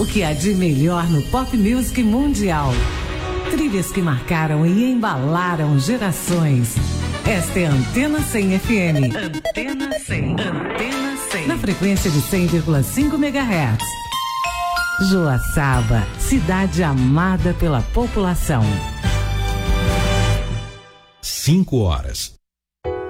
O que há de melhor no pop music mundial. Trilhas que marcaram e embalaram gerações. Esta é a Antena 100 FM. Antena 100. Antena 100. Na frequência de 100,5 MHz. Joaçaba, cidade amada pela população. 5 horas.